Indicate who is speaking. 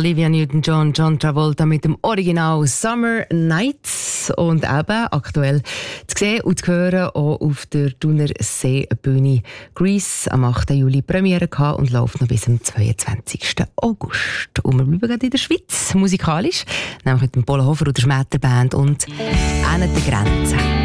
Speaker 1: Olivia Newton-John, John Travolta mit dem Original Summer Nights und eben aktuell zu sehen und zu hören auch auf der Thunerseebühne Grease am 8. Juli Premiere gehabt und läuft noch bis am 22. August. Und wir bleiben gerade in der Schweiz, musikalisch, nämlich mit dem Polo Hofer und der Schmetterband und «An der Grenze».